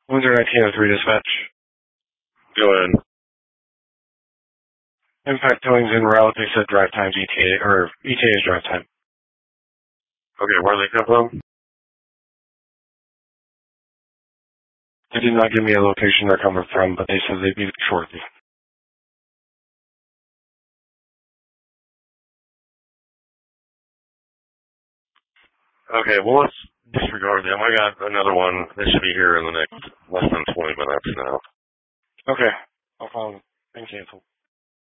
Windsor 1903 dispatch. Go ahead. Impact towing's en route. They said drive time's ETA, or ETA's drive time. Okay, where do they come from? They did not give me a location they're coming from, but they said they'd be shortly. Okay, well, let's disregard them. I got another one. They should be here in the next less than 20 minutes now. Okay, I'll call them and cancel.